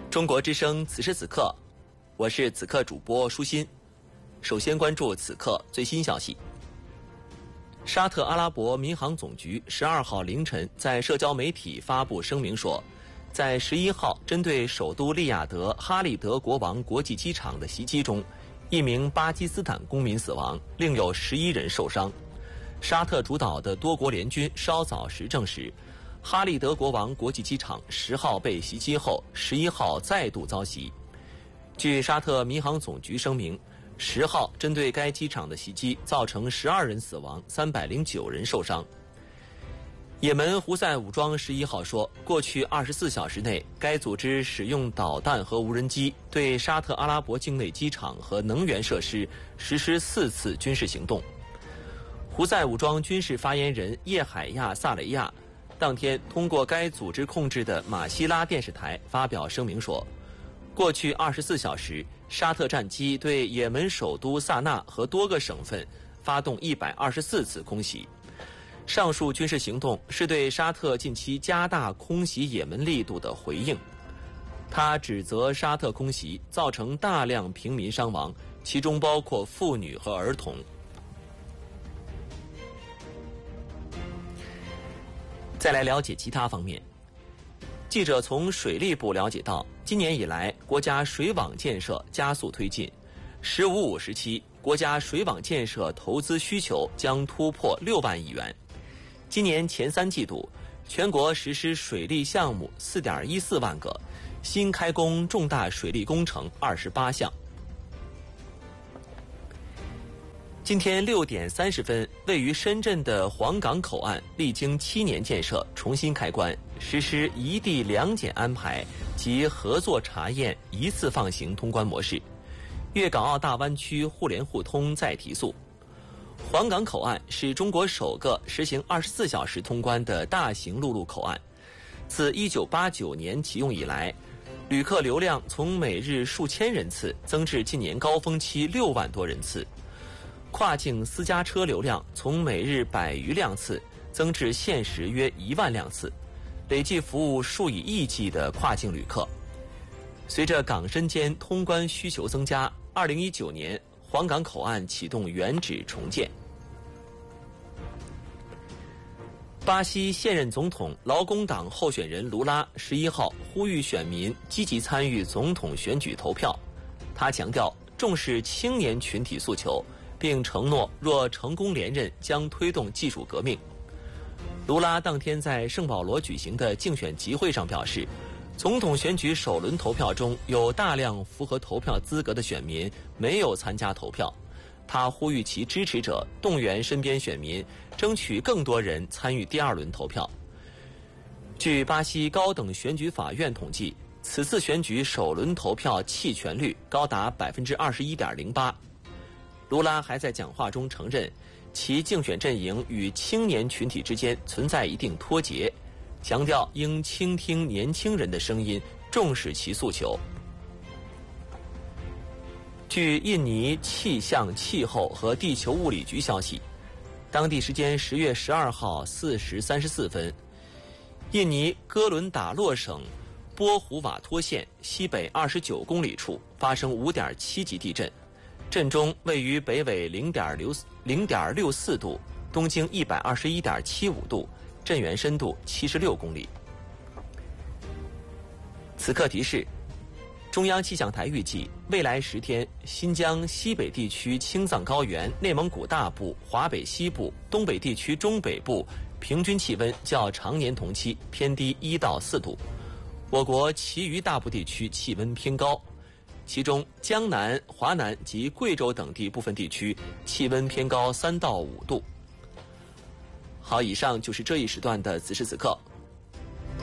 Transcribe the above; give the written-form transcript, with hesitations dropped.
中国之声此时此刻，我是此刻主播舒心。首先关注此刻最新消息。沙特阿拉伯民航总局12号凌晨在社交媒体发布声明说，在11号针对首都利雅得哈利德国王国际机场的袭击中，1名巴基斯坦公民死亡，另有11人受伤。沙特主导的多国联军稍早时证实，哈利德国王国际机场10号被袭击后，11号再度遭袭。据沙特民航总局声明，10号针对该机场的袭击造成12人死亡，309人受伤。也门胡塞武装11号说，过去24小时内，该组织使用导弹和无人机对沙特阿拉伯境内机场和能源设施实施4次军事行动。胡塞武装军事发言人叶海亚·萨雷亚当天通过该组织控制的马希拉电视台发表声明说，过去24小时，沙特战机对也门首都萨那和多个省份发动124次空袭。上述军事行动是对沙特近期加大空袭也门力度的回应。他指责沙特空袭造成大量平民伤亡，其中包括妇女和儿童。再来了解其他方面。记者从水利部了解到，今年以来，国家水网建设加速推进，“15+5”时期，国家水网建设投资需求将突破6万亿元。今年前3季度，全国实施水利项目4.14万个，新开工重大水利工程28项。今天6点30分，位于深圳的黄岗口岸历经7年建设重新开关，实施一地两检安排及合作查验一次放行通关模式，粤港澳大湾区互联互通再提速。黄岗口岸是中国首个实行24小时通关的大型陆路口岸。自1989年启用以来，旅客流量从每日数千人次增至近年高峰期6万多人次。跨境私家车流量从每日100余辆次增至现时约1万辆次，累计服务数以亿计的跨境旅客。随着港深间通关需求增加，2019年黄岗口岸启动原址重建。巴西现任总统劳工党候选人卢拉11号呼吁选民积极参与总统选举投票。他强调重视青年群体诉求，并承诺若成功连任将推动技术革命。卢拉当天在圣保罗举行的竞选集会上表示，总统选举首轮投票中有大量符合投票资格的选民没有参加投票。他呼吁其支持者动员身边选民，争取更多人参与第2轮投票。据巴西高等选举法院统计，此次选举首轮投票弃权率高达21.08%。卢拉还在讲话中承认，其竞选阵营与青年群体之间存在一定脱节，强调应倾听年轻人的声音，重视其诉求。据印尼气象、气候和地球物理局消息，当地时间10月12号4时34分，印尼哥伦达洛省波胡瓦托县西北29公里处发生5.7级地震，震中位于北纬0.64度，东经121.75度，震源深度76公里。此刻提示：中央气象台预计，未来10天，新疆西北地区青藏高原、内蒙古大部、华北西部、东北地区中北部平均气温较常年同期偏低1到4度，我国其余大部地区气温偏高，其中江南、华南及贵州等地部分地区气温偏高3到5度。好，以上就是这一时段的此时此刻，